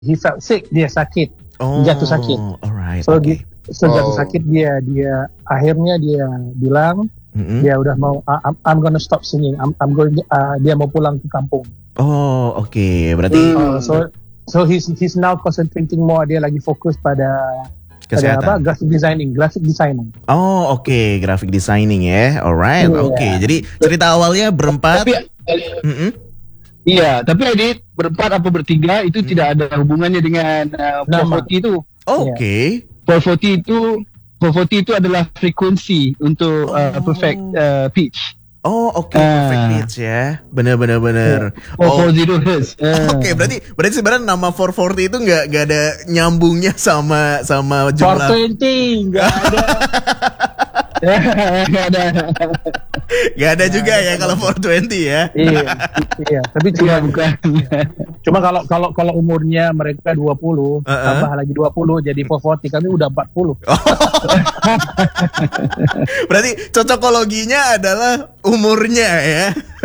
he felt sick, dia sakit, jatuh sakit. Alright. So Okay. jatuh sakit dia akhirnya dia bilang dia udah mau I'm gonna stop singing. I'm going dia mau pulang ke kampung. Oh, oke. Berarti so he's now concentrating more, dia lagi fokus pada kesehatan. Graphic designing. Oh, oke, graphic designing ya. Alright. Yeah. Oke. Jadi cerita awalnya berempat. Iya, tapi Adit berempat apa bertiga itu tidak ada hubungannya dengan 440 itu. Oke. 440 itu adalah frekuensi untuk perfect pitch. Oh, oke, perfect pitch ya. Benar. 440 Hz. Oke, berarti sebenarnya nama 440 itu nggak ada nyambungnya sama jumlah. 420 nggak ada. Gak ada juga ya kalau 420 ya. Iya. Tapi cuma kalau umurnya mereka 20, tambah lagi 20 jadi 440, kami udah 40. Berarti cocokologinya adalah umurnya ya.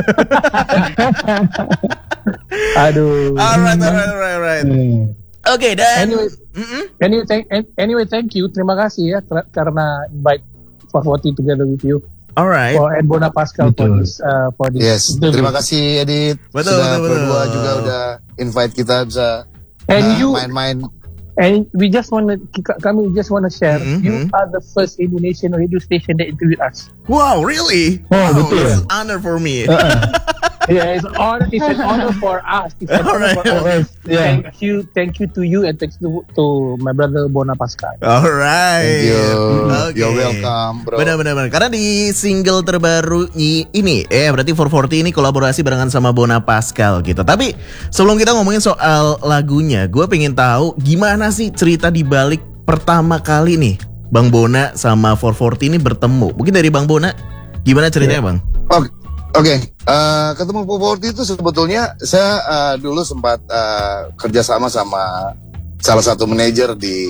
Aduh. Alright. Oke, dan anyway, thank you. Terima kasih ya karena invite 440 together with you. Alright. For Bona Pascal for this. Yes. Terima kasih Edit. Betul. Berdua juga udah invite kita bisa main-main. And we just want to share. You are the first Indonesian radio station that interviewed us. Wow, really? Betul. It's an honor for me. Yeah, it's an honor for us. Yeah. Thank you to you and thanks to my brother Bona Pascal. Alright. Thank you. Okay. You're welcome, bro. Benar. Karena di single terbaru ini, berarti 440 ini kolaborasi barengan sama Bona Pascal gitu. Tapi sebelum kita ngomongin soal lagunya, gue pengen tahu gimana sih cerita di balik pertama kali nih Bang Bona sama 440 ini bertemu. Mungkin dari Bang Bona, gimana ceritanya Bang? Oke. Ketemu 440 itu sebetulnya saya dulu sempat kerjasama sama salah satu manajer di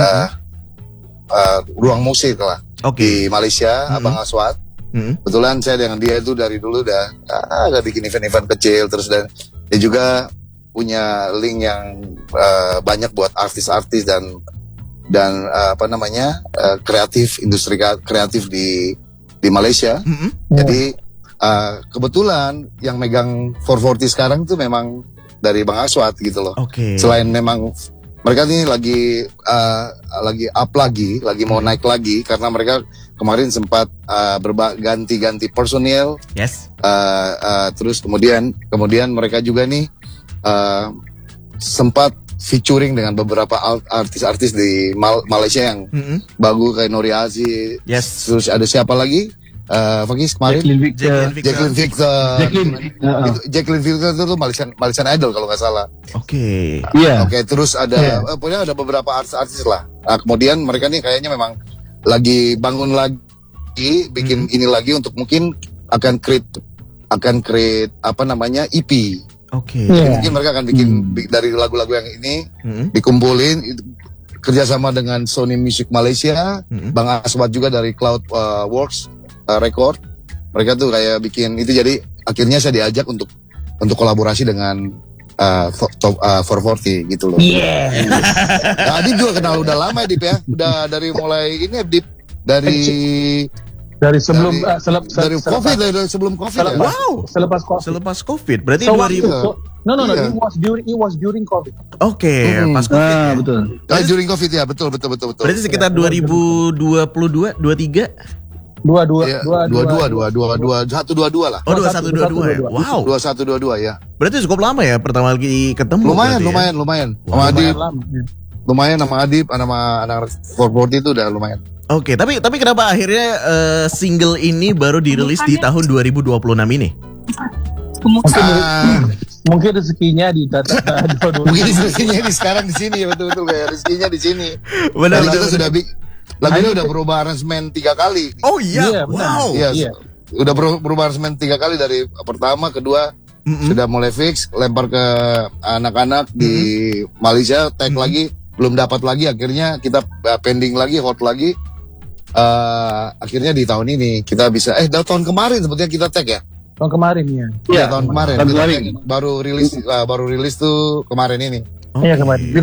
ruang musik lah di Malaysia, Abang Aswad. Kebetulan saya dengan dia itu dari dulu udah bikin event-event kecil terus dan dia juga punya link yang banyak buat artis-artis dan kreatif, industri kreatif di Malaysia. Jadi kebetulan yang megang 440 sekarang itu memang dari Bang Aswad gitu loh. Selain memang mereka ini lagi up lagi mau naik lagi karena mereka kemarin sempat ganti personil. Yes. Terus kemudian mereka juga nih sempat featuring dengan beberapa artis-artis di Malaysia yang bagus kayak Nori Aziz. Yes. Terus ada siapa lagi? Fakis kemarin Jacqueline Victor itu Malaysian Idol kalau nggak salah. Oke. Terus ada pokoknya ada beberapa artis lah. Kemudian mereka nih kayaknya memang lagi bangun lagi bikin ini lagi untuk mungkin akan create EP. Mungkin mereka akan bikin dari lagu-lagu yang ini dikumpulin kerjasama dengan Sony Music Malaysia, Bang Aswad juga dari Cloud Works Record. Mereka tuh kayak bikin itu, jadi akhirnya saya diajak untuk kolaborasi dengan 440 gitu loh. Adip juga kenal udah lama ya Dip ya. Udah dari mulai ini Dip dari sebelum COVID ya. Wow. Selepas COVID. Berarti 2000. No. It was during COVID. Pas COVID. Betul. During COVID ya, betul. Berarti sekitar 2022, 23. 2122 lah. 2122 ya. Wow. 2122 ya. Berarti cukup lama ya pertama kali ketemu. Lumayan. Sama Adip. Lumayan sama Adip, sama anak 440 itu udah lumayan. Oke, tapi kenapa akhirnya single ini baru dirilis di tahun 2026 ini? Mungkin rezekinya di mungkin rezekinya di sekarang di sini ya, betul kayak rezekinya di sini. Benar. Kita sudah lagunya udah berubah aransemen 3 kali. Oh iya, wow. Iya. Udah berubah aransemen 3 kali, dari pertama, kedua sudah mulai fix, lempar ke anak-anak di Malaysia, tag lagi, belum dapat lagi, akhirnya kita pending lagi, hold lagi. Akhirnya di tahun ini kita bisa tahun kemarin sebetulnya kita tag ya. Tahun kemarin ya. Tahun kemarin. Baru rilis tuh kemarin ini. Iya kemarin.